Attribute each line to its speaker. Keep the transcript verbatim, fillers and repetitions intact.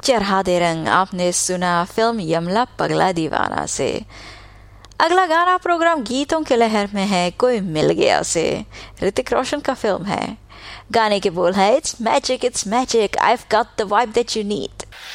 Speaker 1: चढ़ा दे रंग आपने सुना फिल्म यमला पगला दीवाना से। अगला गाना प्रोग्राम गीतों के लहर में है कोई मिल गया से। ऋतिक रोशन का फिल्म है। गाने के बोल है it's magic it's magic I have got the vibe that you need.